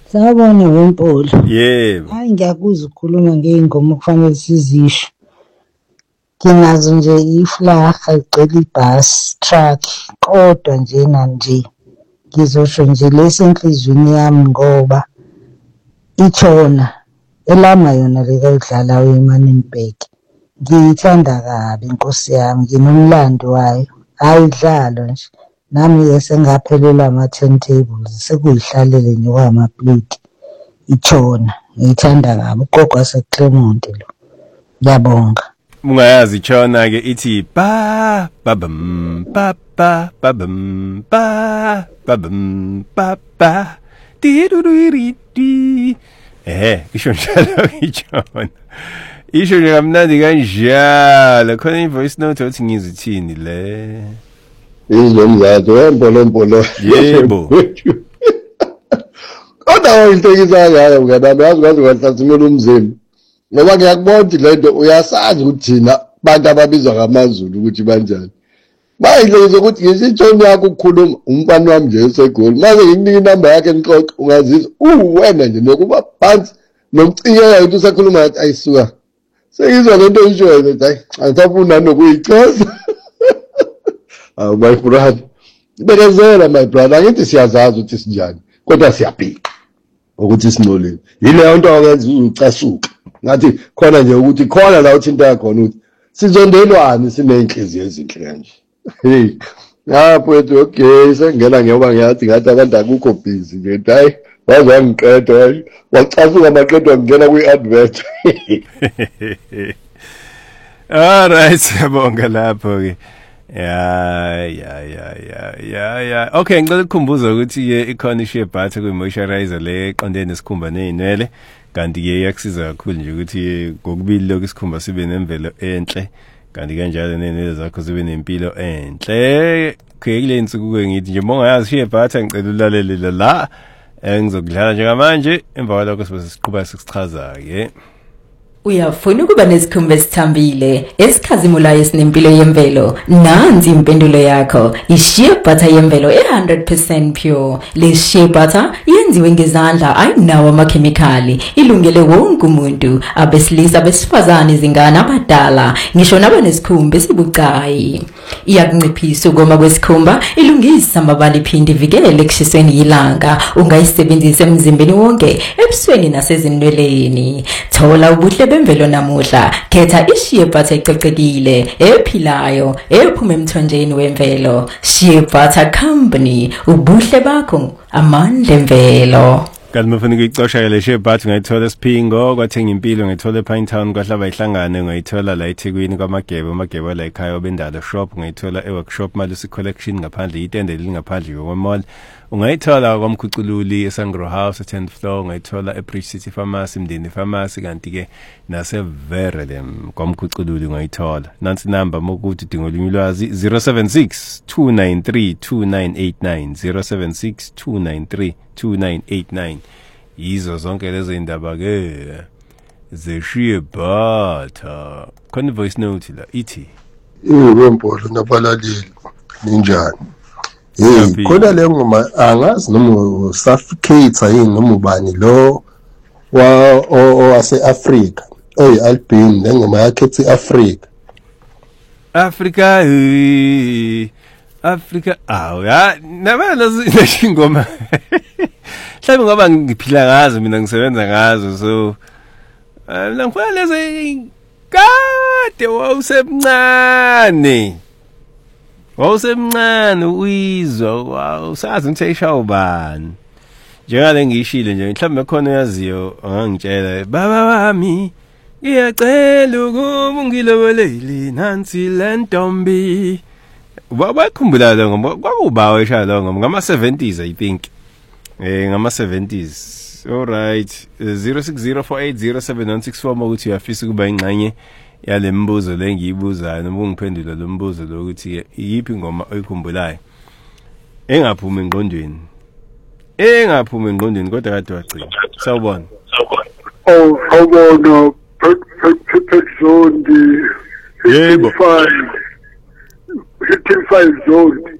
Sawubona Wempolo. Yebo. Hayi ngiyakuzwa ukukhuluma ngey'ngoma okufanele sizisho. Nginazo nje iflaha igcwele ibhasi, truck, kodwa nje nanje ngizosho nje lesi enhliziyweni yami ngoba iThona elama yona leka udlala weManenberg. Ngiyithanda kabi inkosi yami, nginomlando wayo. Hayi idlalo nje. Nami sengaphelelwa ama-turntables sekuyihlalele nje kwamaplate. iThona ngiyithanda kabi ugogo waseClermont lo. Ngiyabonga. Ungayazi iThona ke ithi ba babam ba ba babam ba babam ba ba di isho njalo iThona. Isho nje kamnandi kanjalo khona ivoice note othi ngizithini le. Izomzato wempolo. Yebo. Kodwa into engizayo ngadaba yazi kwahlathumela umzimba. Ngoba ngiyakubona lento uyasazi ukuthi thina bantu ababizwa ngamaZulu ukuthi banjani. Bayidleze ukuthi ngisithoni yakho ukukhuluma umfana wami nje esegoli. Mase ngikunika inamba yakhe enixoxa ungazizwa wena nje nokuba phansi nokucikela ukuthi usakhuluma ngathi ayisuka. Sengizwa lento oyishoyo ukuthi hayi angisafuna nokuyichaza. Awu my brother. Ibekezela my brother angithi siyazazi ukuthi sinjani kodwa siyaphika ukuthi sinolile. Yileyo nto oyenza ucasuka. Ngathi khona nje ukuthi khona la uthinta khona ukuthi sizondelwane sinenhliziyo ezinhle kanje. Hey. Mfowethu okay sengena ngiyoba ngiyathi ngathi abantu akukho busy nje hayi waze wangiqeda wacasuka amaqedwa ngena kwi-advert. Alright siyabonga lapho ke. Ya. Okay, ngicela ukukhumbuza ukuthi ke ikhona i-shea butter kwi-moisturizer le eqondene nesikhumba nezinwele. Kanti ke iyakusiza kakhulu nje ukuthi kokubili lokho isikhumba sibe nemvelo enhle. Kanti kanjalo nenwele zakho zibe nempilo enhle. Kule insuku ke ngithi nje mongayazi i-shea butter ngicela ulalele la. Ngizokudlala njengamanje emva kwalokho sibe siqhubeka sikuchaza ke. Uyafuna ukuba nesikhumba esithambile, esikhazimulayo esinempilo yemvelo? Nansi impendulo yakho. I-shea butter yemvelo 100% pure. Le shea butter yenziwe ngezandla, ayinawo amakhemikhali. Ilungele wonke umuntu, abesilisa, abesifazane, izingane, abadala, ngisho nabanesikhumba esibucayi. Iyakunciphisa ukoma kwesikhumba, ilungisa amabala iphinde ivikele ekushisweni yilanga. Ungayisebenzisa emzimbeni wonke, ebusweni nasezinweleni. Thola ubuhle bemvelo namuhla. Khetha i-shea butter ecocekile, ephilayo, ephuma emthonjeni wemvelo. Shea Butter Company, ubuhle bakho, amandla emvelo. Kanti mfuna ukuyicosha le shea butter ngayithola eSphingo, kwathenga impilo ngayithola ePinetown, kwahlaba ihlangane ngayithola la eThekwini kwaMageba la ekhaya obendalo shop, ngayithola eworkshop Malusi Collection ngaphandle itende lingaphandle kwemall. Ungayithola kwaMkhucululi eSangro House 10th floor, ungayithola eBridge City Pharmacy, Mdeni Pharmacy, kanti ke naseVerelem kwaMkhucululi ungayithola. Nansi number mokuthi dinga ulwazi 076 293 2989 076 293 2989. Yizo zonke lezi indaba ke ze-shea butter. Khona voice note la ithi Wempolo nabalaleli ninjani? Hey, khona le ngoma angazi noma suffocator yini noma ubani lo wase Africa. Hey Albin le ngoma yakhe ethi Africa. Africa ya nabana lezingoma mhlawumbe ngoba ngiphila ngazo mina ngisebenza ngazo so ngifuna lezi kade wawusemncane uyizwa usazi ukuthi ayishawa ubani njengale ngiyishilo nje mhlawumbe khona uyaziyo angangitshela baba wami ngiyacela ukuba ungilobolele nansi le ntombi. Wakhumbula lo ngoma kwakubawe eshaya lo ngoma ngama-70s I think ngama-70s. Alright 0604807164 ukuthi uyafisa ukuba ingxenye yale mbuzo le ngiyibuzayo noma ungiphendula lo mbuzo lo ukuthi iyiphi ingoma oyikhumbulayo engaphumi engqondweni kodwa kade wagcina. Sawubona. Sawubona Zondi. Yebo. 55 Zondi.